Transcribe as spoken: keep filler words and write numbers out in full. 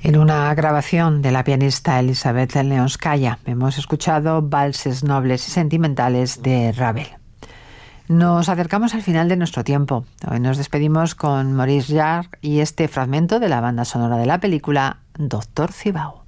En una grabación de la pianista Elizabeth Leonskaya hemos escuchado Valses nobles y sentimentales de Ravel. Nos acercamos al final de nuestro tiempo. Hoy nos despedimos con Maurice Jarre y este fragmento de la banda sonora de la película Doctor Zibao.